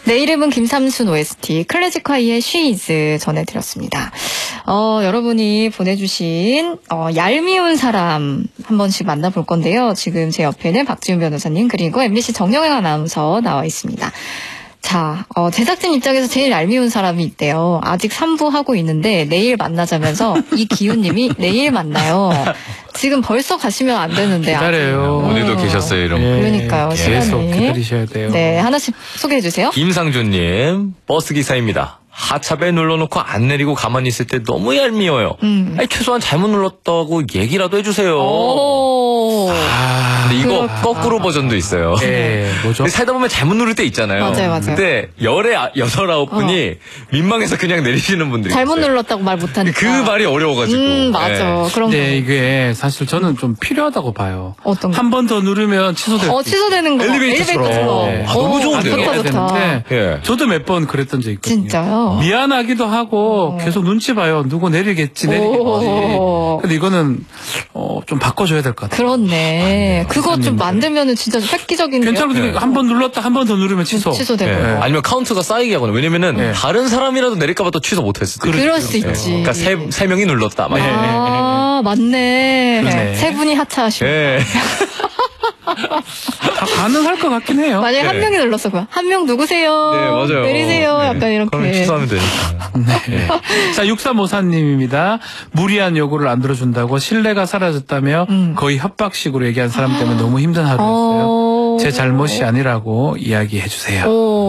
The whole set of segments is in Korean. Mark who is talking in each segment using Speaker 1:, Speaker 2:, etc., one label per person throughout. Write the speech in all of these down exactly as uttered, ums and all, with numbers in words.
Speaker 1: 내 이름은 김삼순 오에스티 클래식화이의 쉬이즈 전해드렸습니다. 어, 여러분이 보내주신 어, 얄미운 사람 한 번씩 만나볼 건데요. 지금 제 옆에는 박지훈 변호사님 그리고 엠비씨 정영애 아나운서 나와 있습니다. 자, 어, 제작진 입장에서 제일 얄미운 사람이 있대요. 아직 삼 부 하고 있는데 내일 만나자면서 이기훈님이 내일 만나요. 지금 벌써 가시면 안 되는데.
Speaker 2: 기다려요.
Speaker 1: 아직.
Speaker 3: 오늘도 계셨어요, 이런 거.
Speaker 1: 네, 그러니까요.
Speaker 2: 예,
Speaker 1: 시간이.
Speaker 2: 계속 기다리셔야 돼요.
Speaker 1: 네, 하나씩 소개해 주세요.
Speaker 3: 김상준님, 버스기사입니다. 하차벨 눌러놓고 안 내리고 가만히 있을 때 너무 얄미워요.
Speaker 1: 음.
Speaker 3: 아니, 최소한 잘못 눌렀다고 얘기라도 해주세요.
Speaker 1: 오.
Speaker 3: 아, 근데 이거
Speaker 1: 그렇구나.
Speaker 3: 거꾸로 버전도 있어요.
Speaker 2: 예, 뭐죠?
Speaker 3: 근데 살다 보면 잘못 누를 때 있잖아요.
Speaker 1: 맞아요, 맞아요.
Speaker 3: 근데 열에 아- 여덟, 아홉 분이 민망해서 그냥 내리시는 분들이
Speaker 1: 잘못
Speaker 3: 있어요.
Speaker 1: 눌렀다고 말 못하니까.
Speaker 3: 그 말이 어려워가지고.
Speaker 1: 음, 맞아.
Speaker 3: 예.
Speaker 1: 그런 거.
Speaker 2: 네, 이게 사실 저는 좀 필요하다고 봐요.
Speaker 1: 어떤 거?
Speaker 2: 한 번 더 누르면 취소될
Speaker 1: 어,
Speaker 2: 수
Speaker 1: 취소되는 거.
Speaker 3: 엘리베이터처럼.
Speaker 1: 엘리베이터처럼.
Speaker 2: 네.
Speaker 3: 아, 너무
Speaker 1: 오,
Speaker 3: 좋은데요?
Speaker 1: 좋다,
Speaker 2: 해야
Speaker 1: 좋다.
Speaker 2: 되는데
Speaker 3: 예.
Speaker 2: 저도 몇 번 그랬던 적 있거든요.
Speaker 1: 진짜요?
Speaker 2: 미안하기도 하고 계속 눈치 봐요. 누구 내리겠지 내리겠지.
Speaker 1: 오.
Speaker 2: 근데 이거는 어, 좀 바꿔줘야 될 것 같아요.
Speaker 1: 그렇네. 그거 좀
Speaker 2: 사장님들.
Speaker 1: 만들면은 진짜 획기적인데요.
Speaker 2: 괜찮은데 한 번 눌렀다 한 번 더 누르면 취소.
Speaker 1: 취소되고.
Speaker 3: 예.
Speaker 2: 네.
Speaker 3: 아니면 카운트가 쌓이게 하거나. 왜냐면은
Speaker 2: 네.
Speaker 3: 다른 사람이라도 내릴까봐 또 취소 못했을 때.
Speaker 1: 그럴 수
Speaker 3: 예.
Speaker 1: 있지.
Speaker 3: 그러니까 세, 세 명이 눌렀다. 막.
Speaker 1: 아, 맞네.
Speaker 2: 그러네.
Speaker 1: 세 분이 하차하시고.
Speaker 3: 예.
Speaker 2: 다 가능할 것 같긴 해요.
Speaker 1: 만약에
Speaker 3: 네.
Speaker 1: 한 명이 눌렀어. 그럼 한 명 누구세요?
Speaker 3: 네, 맞아요.
Speaker 1: 내리세요.
Speaker 3: 네.
Speaker 1: 약간 이렇게.
Speaker 3: 그러면 취소하면 되니까.
Speaker 2: 네. 자, 육삼오사님입니다. 무리한 요구를 안 들어준다고 신뢰가 사라졌다며
Speaker 1: 음.
Speaker 2: 거의 협박식으로 얘기한 사람 때문에 너무 힘든 하루였어요.
Speaker 1: 어...
Speaker 2: 제 잘못이 아니라고 이야기해 주세요.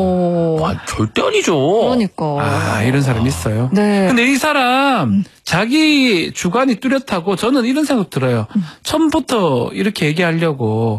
Speaker 1: 오.
Speaker 3: 와, 절대 아니죠.
Speaker 1: 그러니까.
Speaker 2: 아, 이런 사람 있어요.
Speaker 1: 네.
Speaker 2: 근데 이 사람 자기 주관이 뚜렷하고 저는 이런 생각 들어요. 처음부터 이렇게 얘기하려고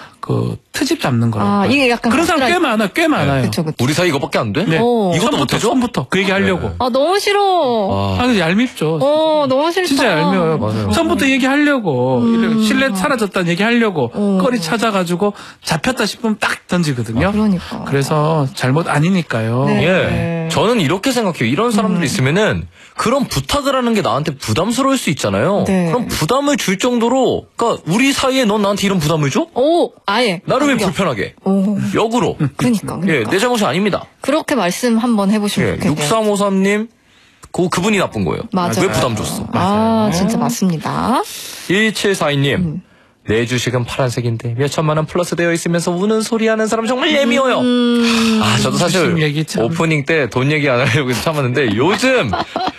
Speaker 2: 그 트집 잡는 거라고.
Speaker 1: 아, 이게 약간
Speaker 2: 그런 사람 꽤
Speaker 1: 가스라이팅.
Speaker 2: 많아, 꽤 많아요.
Speaker 1: 그쵸, 그쵸.
Speaker 3: 우리 사이 이거밖에 안 돼?
Speaker 2: 네.
Speaker 1: 오.
Speaker 3: 이것도
Speaker 2: 처음부터,
Speaker 3: 못해줘?
Speaker 2: 처음부터 그 얘기 하려고.
Speaker 3: 네.
Speaker 1: 아, 너무 싫어.
Speaker 3: 와.
Speaker 2: 아, 근데 얄밉죠.
Speaker 1: 어, 너무 싫다.
Speaker 2: 진짜 얄미워요.
Speaker 3: 맞아요.
Speaker 2: 처음부터 얘기하려고
Speaker 1: 음.
Speaker 2: 신뢰 사라졌다는 얘기하려고
Speaker 1: 음.
Speaker 2: 거리 찾아가지고 잡혔다 싶으면 딱 던지거든요.
Speaker 1: 그러니까.
Speaker 2: 그래서 잘못 아니니까요.
Speaker 1: 네.
Speaker 3: 예. 저는 이렇게 생각해요. 이런 사람들이
Speaker 1: 음.
Speaker 3: 있으면은 그런 부탁을 하는 게 나한테 부담스러울 수 있잖아요.
Speaker 1: 네.
Speaker 3: 그럼 부담을 줄 정도로, 그러니까 우리 사이에 넌 나한테 이런 부담을 줘?
Speaker 1: 오, 아예.
Speaker 3: 나를 왜
Speaker 1: 공격.
Speaker 3: 불편하게?
Speaker 1: 오.
Speaker 3: 역으로.
Speaker 1: 그러니까.
Speaker 3: 예,
Speaker 1: 그러니까.
Speaker 3: 내 잘못이 아닙니다.
Speaker 1: 그렇게 말씀 한번 해보시면
Speaker 3: 예,
Speaker 1: 좋겠네요.
Speaker 3: 육삼오삼님, 그, 그분이 나쁜 거예요.
Speaker 1: 맞아요.
Speaker 3: 왜 부담 줬어?
Speaker 1: 아, 진짜 맞습니다.
Speaker 3: 일칠사이님,
Speaker 1: 음.
Speaker 3: 내 주식은 파란색인데 몇 천만 원 플러스 되어 있으면서 우는 소리 하는 사람 정말 예미워요.
Speaker 1: 음.
Speaker 3: 아, 저도 사실
Speaker 2: 주식 얘기 참.
Speaker 3: 오프닝 때 돈 얘기 안 하려고 참았는데 요즘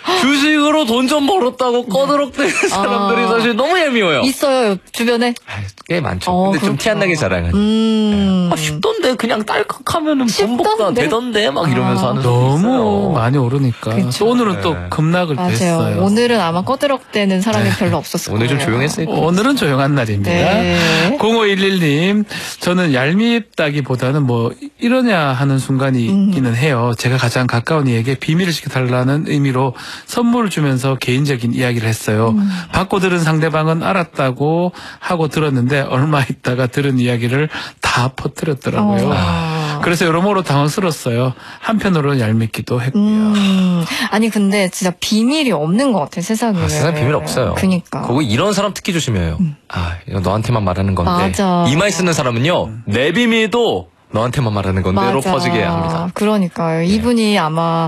Speaker 3: 주식으로 돈 좀 벌었다고 꺼드럭대는 사람들이
Speaker 1: 아.
Speaker 3: 사실 너무 예미워요.
Speaker 1: 있어요, 주변에.
Speaker 3: 아, 꽤 많죠.
Speaker 1: 어,
Speaker 3: 근데 좀
Speaker 1: 그렇구나.
Speaker 3: 티 안 나게 자랑하죠.
Speaker 1: 음.
Speaker 3: 아, 쉽던데 그냥 딸깍하면은
Speaker 1: 쉽던데?
Speaker 3: 번복가 되던데 막 이러면서
Speaker 1: 아.
Speaker 3: 하는 사람도
Speaker 2: 너무
Speaker 3: 있어요.
Speaker 2: 많이 오르니까.
Speaker 1: 그쵸.
Speaker 2: 또 오늘은
Speaker 3: 네.
Speaker 2: 또 급락을
Speaker 1: 맞아요.
Speaker 2: 됐어요.
Speaker 1: 오늘은 아마 꺼드럭대는 사람이 별로 없었을
Speaker 3: 오늘
Speaker 1: 거예요.
Speaker 3: 좀 조용했어요.
Speaker 2: 어, 오늘은 조용한 날입니다.
Speaker 1: 네.
Speaker 2: 공오일일님, 저는 얄밉다기보다는 뭐 이러냐 하는 순간이
Speaker 1: 음.
Speaker 2: 있기는 해요. 제가 가장 가까운 이에게 비밀을 지켜달라는 의미로 선물을 주면서 개인적인 이야기를 했어요.
Speaker 1: 음.
Speaker 2: 받고 들은 상대방은 알았다고 하고 들었는데 얼마 있다가 들은 이야기를 다 퍼뜨렸더라고요.
Speaker 1: 어.
Speaker 2: 그래서 여러모로 당황스러웠어요. 한편으로는 얄밉기도 했고요.
Speaker 1: 음. 아니, 근데 진짜 비밀이 없는 것 같아, 세상에.
Speaker 3: 아, 세상 비밀 없어요.
Speaker 1: 그니까.
Speaker 3: 그거 이런 사람 특히 조심해요. 아, 이거 너한테만 말하는 건데.
Speaker 1: 맞아.
Speaker 3: 이마에 쓰는 사람은요, 내 비밀도 너한테만 말하는 건데로 퍼지게 합니다.
Speaker 1: 그러니까요. 이분이 아마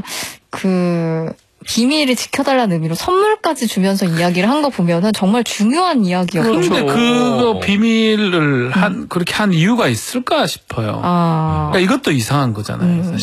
Speaker 1: 그 비밀을 지켜달라는 의미로 선물까지 주면서 이야기를 한 거 보면은 정말 중요한 이야기였거든요.
Speaker 2: 그런데
Speaker 3: 그렇죠.
Speaker 2: 그거 비밀을 한 그렇게 한 이유가 있을까 싶어요.
Speaker 1: 아.
Speaker 2: 그러니까 이것도 이상한 거잖아요.
Speaker 1: 음.
Speaker 2: 사실.